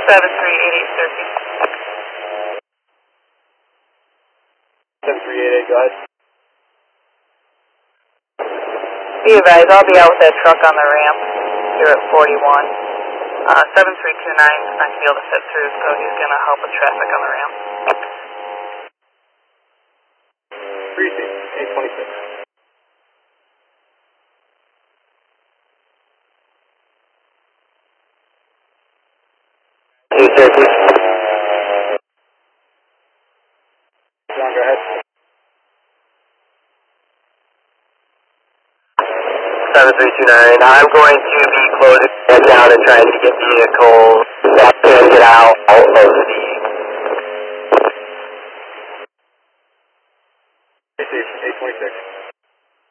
7388 7388, go ahead. Be advised, I'll be out with that truck on the ramp here at 41. 7329 is not going to be able to fit through, so he's going to help with traffic on the ramp. 826. John, go ahead. 7329, I'm going to be closing head down and trying to get vehicles that can get out of the